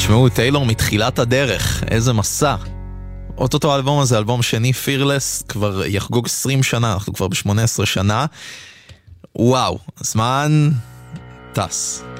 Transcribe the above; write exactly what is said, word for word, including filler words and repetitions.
תשמעו, טיילור מתחילת הדרך, איזה מסע. אוטוטו האלבום הזה, אלבום שני, Fearless, כבר יחגוג עשרים שנה, אנחנו כבר ב-שמונה עשרה שנה. וואו, זמן טס.